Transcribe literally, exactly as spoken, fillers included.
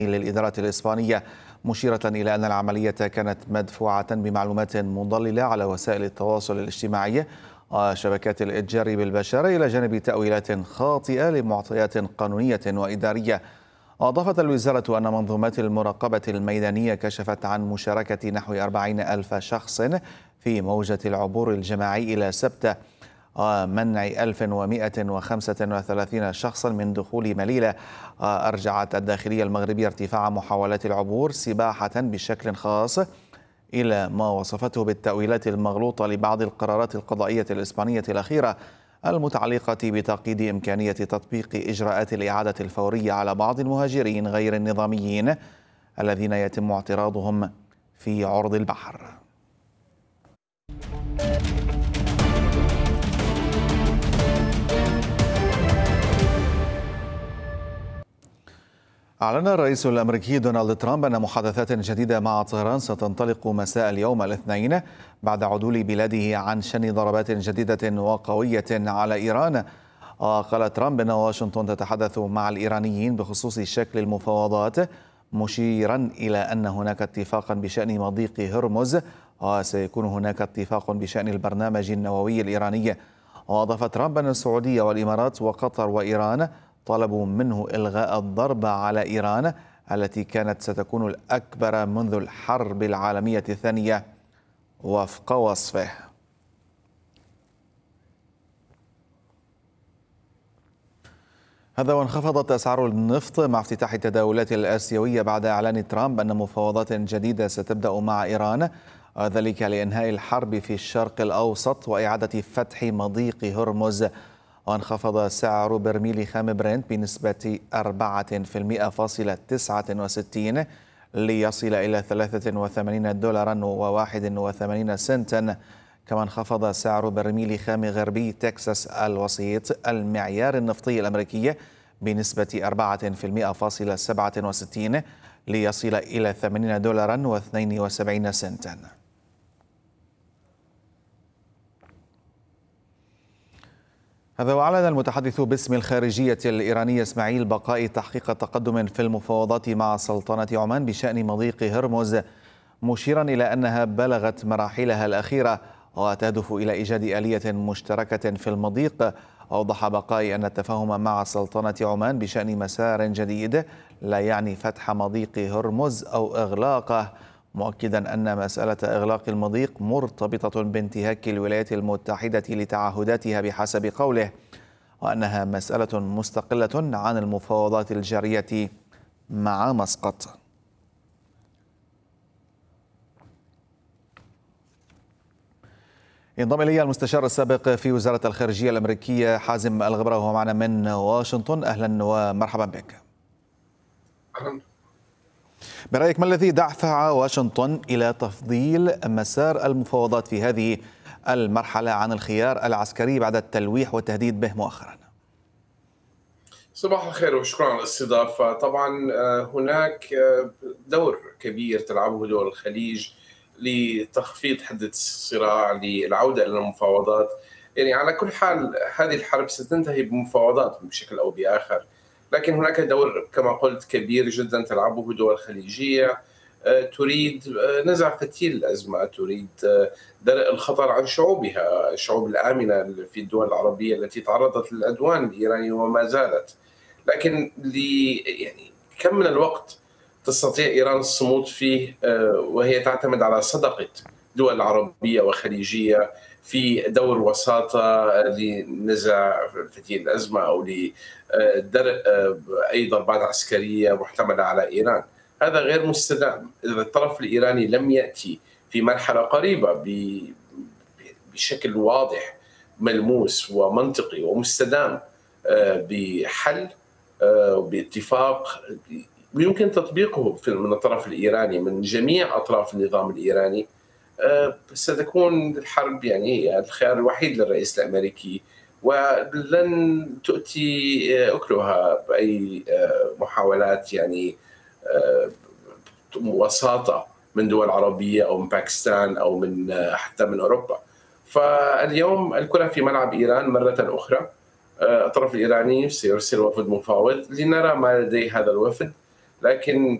للإدارة الإسبانية، مشيرة إلى أن العملية كانت مدفوعة بمعلومات مضللة على وسائل التواصل الاجتماعي وشبكات الإتجار بالبشر، إلى جانب تأويلات خاطئة لمعطيات قانونية وإدارية. أضافت الوزارة أن منظومات المراقبة الميدانية كشفت عن مشاركة نحو أربعين ألف شخص في موجة العبور الجماعي إلى سبتة، ومنع ألف ومئة وخمسة وثلاثين شخصا من دخول مليلة. أرجعت الداخلية المغربية ارتفاع محاولات العبور سباحة بشكل خاص إلى ما وصفته بالتأويلات المغلوطة لبعض القرارات القضائية الإسبانية الأخيرة المتعلقة بتعقيد إمكانية تطبيق إجراءات الإعادة الفورية على بعض المهاجرين غير النظاميين الذين يتم اعتراضهم في عرض البحر. أعلن الرئيس الأمريكي دونالد ترامب أن محادثات جديدة مع طهران ستنطلق مساء اليوم الاثنين بعد عدول بلاده عن شن ضربات جديدة وقوية على إيران. وقال ترامب أن واشنطن تتحدث مع الإيرانيين بخصوص شكل المفاوضات، مشيرا إلى أن هناك اتفاقا بشأن مضيق هرمز، وسيكون هناك اتفاق بشأن البرنامج النووي الإيراني. وأضاف ترامب أن السعودية والإمارات وقطر وإيران طلبوا منه إلغاء الضرب على إيران التي كانت ستكون الأكبر منذ الحرب العالمية الثانية وفق وصفه. هذا وانخفضت أسعار النفط مع افتتاح التداولات الآسيوية بعد إعلان ترامب أن مفاوضات جديدة ستبدأ مع إيران، ذلك لإنهاء الحرب في الشرق الأوسط وإعادة فتح مضيق هرمز. وانخفض سعر برميل خام برنت بنسبة أربعة في المئة فاصلة تسعة وستين ليصل إلى ثلاثة وثمانين دولارا وواحد وثمانين سنتا. كما انخفض سعر برميل خام غربي تكساس الوسيط المعيار النفطي الأمريكي بنسبة أربعة في المئة فاصلة سبعة وستين ليصل إلى ثمانين دولارا واثنين وسبعين سنتا. هذا وأعلن المتحدث باسم الخارجية الإيرانية إسماعيل بقاء تحقيق تقدم في المفاوضات مع سلطنة عمان بشأن مضيق هرمز، مشيرا إلى أنها بلغت مراحلها الأخيرة وتهدف إلى إيجاد آلية مشتركة في المضيق. أوضح بقاء أن التفاهم مع سلطنة عمان بشأن مسار جديد لا يعني فتح مضيق هرمز أو إغلاقه، مؤكدا أن مسألة إغلاق المضيق مرتبطة بانتهاك الولايات المتحدة لتعهداتها بحسب قوله، وأنها مسألة مستقلة عن المفاوضات الجارية مع مسقط. ينضم إلي المستشار السابق في وزارة الخارجية الأمريكية حازم الغبرة وهو معنا من واشنطن. أهلا ومرحبا بك. أهلا. برأيك ما الذي دفع واشنطن إلى تفضيل مسار المفاوضات في هذه المرحلة عن الخيار العسكري بعد التلويح والتهديد به مؤخرا؟ صباح الخير وشكرا على الاستضافة. طبعا هناك دور كبير تلعبه دول الخليج لتخفيض حدة الصراع، للعودة إلى المفاوضات. يعني على كل حال هذه الحرب ستنتهي بمفاوضات بشكل أو بآخر، لكن هناك دور كما قلت كبير جدا تلعبه دول خليجية تريد نزع فتيل الأزمة، تريد درء الخطر عن شعوبها، الشعوب الآمنة في الدول العربية التي تعرضت للعدوان الإيراني وما زالت. لكن لي يعني كم من الوقت تستطيع إيران الصمود فيه وهي تعتمد على صدقة دول عربية وخليجية في دور وساطة لنزع فتيل الأزمة أو لدرء أي ضربات عسكرية محتملة على إيران؟ هذا غير مستدام. إذا الطرف الإيراني لم يأتي في مرحلة قريبة بشكل واضح ملموس ومنطقي ومستدام بحل باتفاق يمكن تطبيقه من الطرف الإيراني من جميع أطراف النظام الإيراني، ستكون الحرب يعني الخيار الوحيد للرئيس الأمريكي، ولن تؤتي أكلها بأي محاولات يعني وساطة من دول عربية أو من باكستان أو من حتى من أوروبا. فاليوم الكرة في ملعب إيران مرة أخرى. الطرف الإيراني سيرسل وفد مفاوض لنرى ما لدي هذا الوفد، لكن